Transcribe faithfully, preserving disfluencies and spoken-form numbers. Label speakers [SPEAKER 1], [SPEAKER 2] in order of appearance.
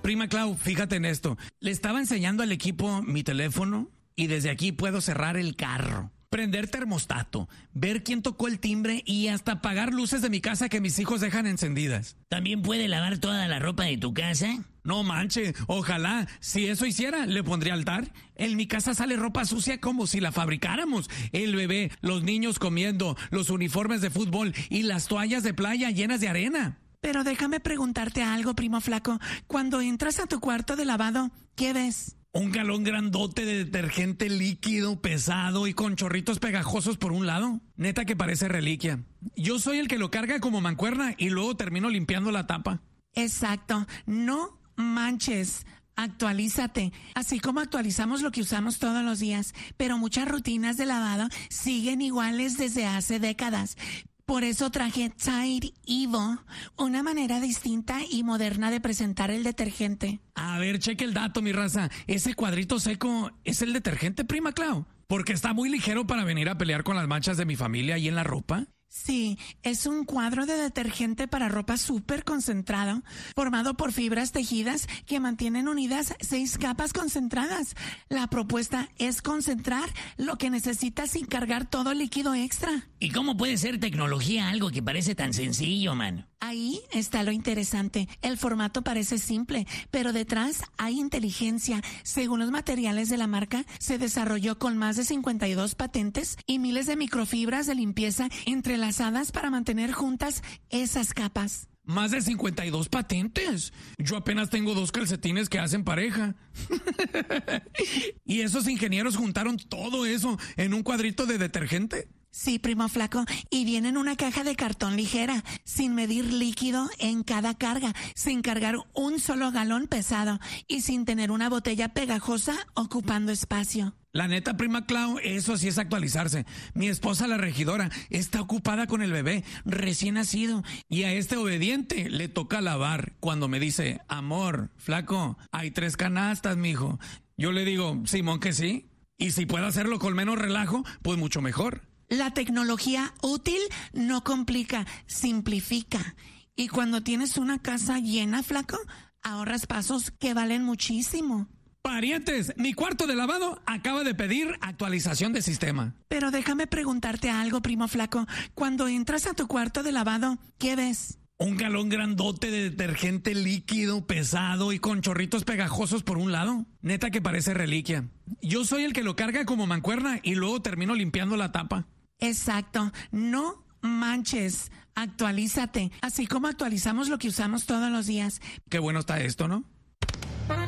[SPEAKER 1] Prima Clau, fíjate en esto. Le estaba enseñando al equipo mi teléfono y desde aquí puedo cerrar el carro, prender termostato, ver quién tocó el timbre y hasta apagar luces de mi casa que mis hijos dejan encendidas.
[SPEAKER 2] ¿También puede lavar toda la ropa de tu casa?
[SPEAKER 1] No manche, ojalá. Si eso hiciera, le pondría altar. En mi casa sale ropa sucia como si la fabricáramos. El bebé, los niños comiendo, los uniformes de fútbol y las toallas de playa llenas de arena.
[SPEAKER 3] Pero déjame preguntarte algo, primo flaco. Cuando entras a tu cuarto de lavado, ¿qué ves?
[SPEAKER 1] Un galón grandote de detergente líquido, pesado y con chorritos pegajosos por un lado. Neta que parece reliquia. Yo soy el que lo carga como mancuerna y luego termino limpiando la tapa.
[SPEAKER 3] Exacto. No manches. Actualízate, así como actualizamos lo que usamos todos los días, pero muchas rutinas de lavado siguen iguales desde hace décadas. Por eso traje Tide Evo, una manera distinta y moderna de presentar el detergente.
[SPEAKER 1] A ver, cheque el dato, mi raza. ¿Ese cuadrito seco es el detergente, prima Clau? Porque está muy ligero para venir a pelear con las manchas de mi familia ahí en la ropa.
[SPEAKER 3] Sí, es un cuadro de detergente para ropa súper concentrado, formado por fibras tejidas que mantienen unidas seis capas concentradas. La propuesta es concentrar lo que necesitas sin cargar todo el líquido extra.
[SPEAKER 2] ¿Y cómo puede ser tecnología algo que parece tan sencillo, mano?
[SPEAKER 3] Ahí está lo interesante. El formato parece simple, pero detrás hay inteligencia. Según los materiales de la marca, se desarrolló con más de cincuenta y dos patentes y miles de microfibras de limpieza entrelazadas para mantener juntas esas capas.
[SPEAKER 1] Más de cincuenta y dos patentes. Yo apenas tengo dos calcetines que hacen pareja. ¿Y esos ingenieros juntaron todo eso en un cuadrito de detergente?
[SPEAKER 3] Sí, primo flaco, y viene en una caja de cartón ligera, sin medir líquido en cada carga, sin cargar un solo galón pesado y sin tener una botella pegajosa ocupando espacio.
[SPEAKER 1] La neta, prima Clau, eso sí es actualizarse. Mi esposa, la regidora, está ocupada con el bebé recién nacido y a este obediente le toca lavar cuando me dice, amor, flaco, hay tres canastas, mijo. Yo le digo, Simón, que sí. Y si puedo hacerlo con menos relajo, pues mucho mejor.
[SPEAKER 3] La tecnología útil no complica, simplifica. Y cuando tienes una casa llena, flaco, ahorras pasos que valen muchísimo.
[SPEAKER 1] Parientes, mi cuarto de lavado acaba de pedir actualización de sistema.
[SPEAKER 3] Pero déjame preguntarte algo, primo flaco. Cuando entras a tu cuarto de lavado, ¿qué ves?
[SPEAKER 1] Un galón grandote de detergente líquido, pesado y con chorritos pegajosos por un lado. Neta que parece reliquia. Yo soy el que lo carga como mancuerna y luego termino limpiando la tapa.
[SPEAKER 3] Exacto. No manches. Actualízate. Así como actualizamos lo que usamos todos los días.
[SPEAKER 1] Qué bueno está esto, ¿no?